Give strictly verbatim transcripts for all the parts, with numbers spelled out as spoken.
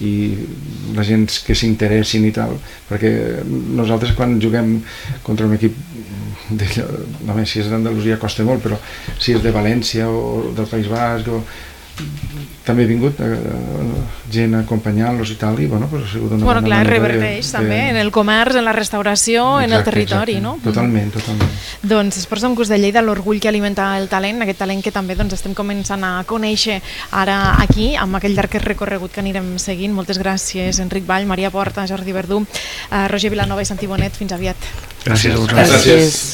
i la gent que s'interessin i tal, perquè nosaltres quan juguem contra un equip de, no, si és d'Andalusia costa molt, però si és de València o del País Basc o també ha vingut eh, gent acompanyant-los i tal, i bueno, pues ha sigut una bueno, clar, manera reverteix de, també de... en el comerç, en la restauració, exacte, en el territori, exacte. No? Totalment, totalment. Doncs Esports amb Gust de Lleida, l'orgull que alimenta el talent, aquest talent que també doncs, estem començant a conèixer ara aquí, amb aquell llarg recorregut que anirem seguint. Moltes gràcies, Enric Vall, Maria Porta, Jordi Verdú, eh, Roger Vilanova i Santi Bonet. Fins aviat. Gràcies a vosaltres. Gràcies.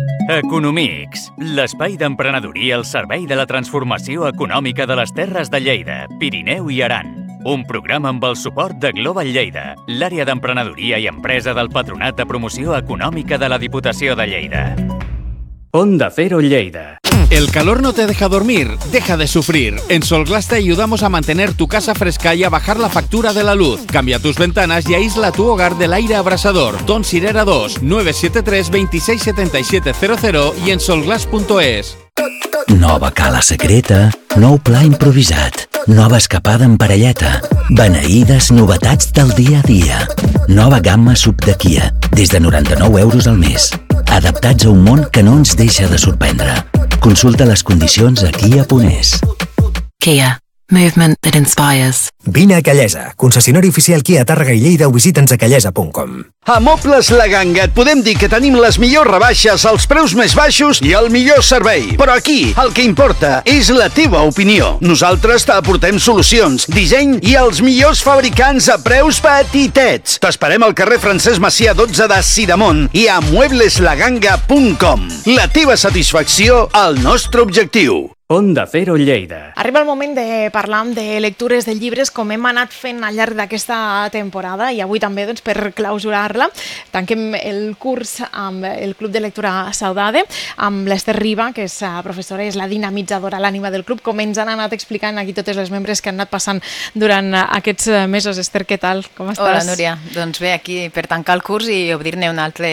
Economix, l'espai d'emprenedoria al servei de la transformació econòmica de les Terres de Lleida, Pirineu i Aran. Un programa amb el suport de Global Lleida, l'àrea d'emprenedoria i empresa del Patronat de Promoció Econòmica de la Diputació de Lleida. Onda Cero Lleida. El calor no te deja dormir, deja de sufrir. En Solglass te ayudamos a mantener tu casa fresca y a bajar la factura de la luz. Cambia tus ventanas y aísla tu hogar del aire abrasador. Don Sirera dos, nueve siete tres, veintiséis setenta y siete cero cero y en solglass punto es. Nova cala secreta, nou pla improvisat, nova escapada en parelleta, beneïdes novetats del dia a dia. Nova gamma sub de Kia, des de noranta-nou euros al mes. Adaptats a un món que no ens deixa de sorprendre. Consulta les condicions a kia punt es. Kia. Movement that inspires. Vine a Callesa, concessionari oficial Kia Tàrrega i Lleida o visita'ns a callesa punt com. A Mobles La Ganga et podem dir que tenim les millors rebaixes, els preus més baixos i el millor servei. Però aquí el que importa és la teva opinió. Nosaltres t'aportem solucions, disseny i els millors fabricants a preus petitets. T'esperem al carrer Francesc Macià dotze de Sidamon i a muebles la ganga punt com. La teva satisfacció, el nostre objectiu. Onda Cero Lleida. Arriba el moment de parlar de lectures de llibres com hem anat fent al llarg d'aquesta temporada i avui també doncs, per clausurar-la tanquem el curs amb el Club de Lectura Saudade amb l'Ester Riba, que és professora, és la dinamitzadora, l'ànima del club, com ens han anat explicant aquí totes les membres que han anat passant durant aquests mesos. Esther, què tal? Com estàs? Hola, Núria. Doncs bé, aquí per tancar el curs i obrir-ne un altre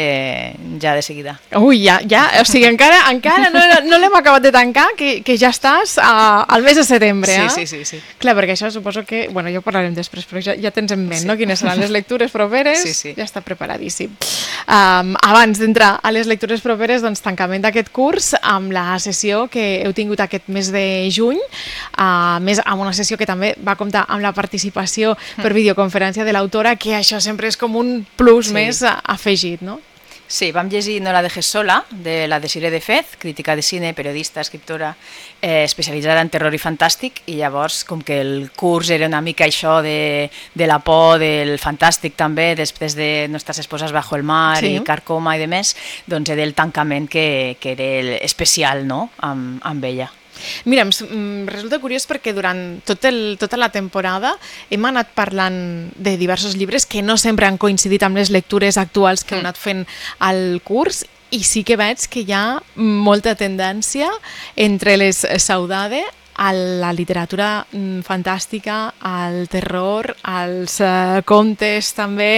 ja de seguida. Ui, ja, ja, o sigui, encara, encara no, no l'hem acabat de tancar, que, que ja ja estàs a, al mes de setembre, eh? Sí, sí, sí, sí. Clar, perquè això suposo que... Bueno, ja ho parlarem després, però ja, ja tens en ment, sí. No? Quines seran les lectures properes? Sí, sí. Ja està preparadíssim. Um, abans d'entrar a les lectures properes, doncs tancament d'aquest curs amb la sessió que heu tingut aquest mes de juny, uh, més amb una sessió que també va comptar amb la participació per videoconferència de l'autora, que això sempre és com un plus sí. més afegit, no? Sí, vam llegir No la dejes sola, de la Desiree de Fez, crítica de cine, periodista, escriptora, eh, especialitzada en terror i fantàstic, i llavors, com que el curs era una mica això de, de la por, del fantàstic també, després de Nuestras esposas bajo el mar sí. i Carcoma i demés, doncs era el tancament que, que era especial, no?, amb, amb ella. Mira, em resulta curiós perquè durant tot el, tota la temporada hem anat parlant de diversos llibres que no sempre han coincidit amb les lectures actuals que hem anat fent al curs, i sí que veig que hi ha molta tendència entre les Saudade a la literatura fantàstica, al terror, als uh, contes també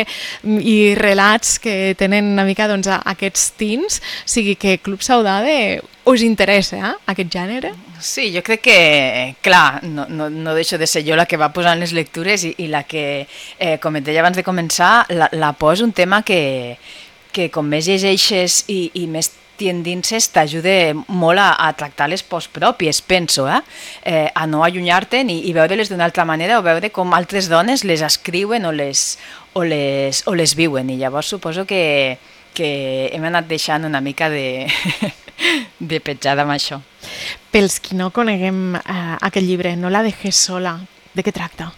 i relats que tenen una mica doncs, aquests tints. O sigui que Club Saudade us interessa, eh, aquest gènere? Sí, jo crec que, clar, no, no, no deixo de ser jo la que va posant les lectures i, i la que, eh, com et deia abans de començar, la, la por és un tema que, que com més llegeixes i, i més t'hi endinses t'ajuda molt a, a tractar les pors pròpies, penso, eh? Eh, a no allunyar-te i, i veure-les d'una altra manera o veure com altres dones les escriuen o les, o les, o les viuen, i llavors suposo que, que hem anat deixant una mica de, de petjada amb això. Pels qui no coneguem eh, aquest llibre, No la dejes sola, de què tracta?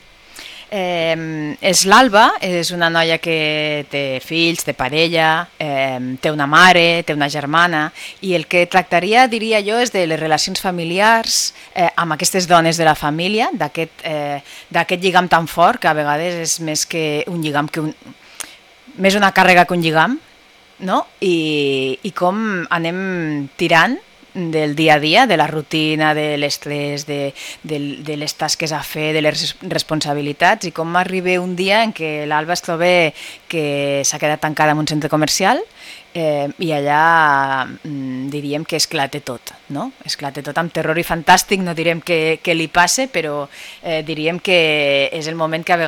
Eh, és l'Alba, és una noia que té fills, té parella, eh, té una mare, té una germana, i el que tractaria, diria jo, és de les relacions familiars eh, amb aquestes dones de la família, d'aquest eh, d'aquest lligam tan fort, que a vegades és més que un lligam, que un, més una càrrega que un lligam, no? I, i com anem tirant del dia a dia, de la rutina, de l'estrès, de, de, de les tasques a fer, de les responsabilitats, i com arriba un dia en què l'Alba es troba que s'ha quedat tancada en un centre comercial eh, i allà mm, diríem que esclata tot, no? Esclata tot amb terror i fantàstic, no direm que, que li passe, però eh, diríem que és el moment que a vegades